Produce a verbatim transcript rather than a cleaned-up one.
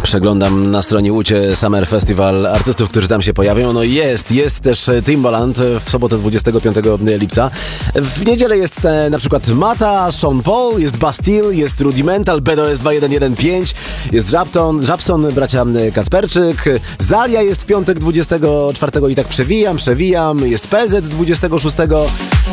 Przeglądam na stronie Łucie Summer Festival artystów, którzy tam się pojawią. No jest, jest też Timbaland w sobotę dwudziestego piątego lipca. W niedzielę jest e, na przykład Mata, Sean Paul, jest Bastille, jest Rudimental, B D S dwa jeden jeden pięć, jest Żabton, Żabson, bracia Kacperczyk, Zalia jest w piątek dwudziestego czwartego i tak przewijam, przewijam, jest P Z dwudziestego szóstego.